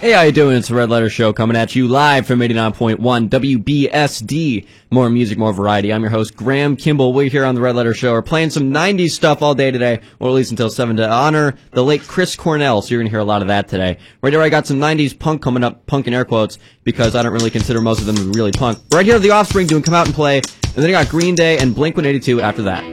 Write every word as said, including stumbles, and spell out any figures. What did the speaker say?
Hey, how you doing? It's the Red Letter Show coming at you live from eighty-nine point one W B S D. More music, more variety. I'm your host, Graham Kimball. We here on the Red Letter Show are playing some nineties stuff all day today, or at least until seven, to honor the late Chris Cornell, so you're going to hear a lot of that today. Right here, I got some nineties punk coming up, punk in air quotes, because I don't really consider most of them to be really punk. Right here, The Offspring doing Come Out and Play, and then I got Green Day and Blink one eighty-two after that.